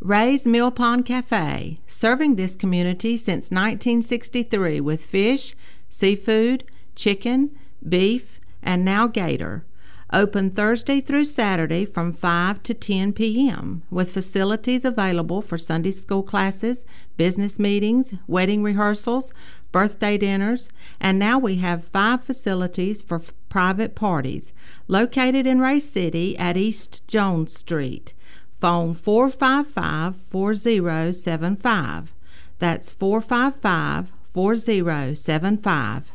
Ray's Mill Pond Cafe, serving this community since 1963 with fish, seafood, chicken, beef, and now gator. Open Thursday through Saturday from 5 to 10 p.m. with facilities available for Sunday school classes, business meetings, wedding rehearsals, birthday dinners, and now we have 5 facilities for private parties located in Ray City at East Jones Street. Phone 455-4075. That's 455-4075.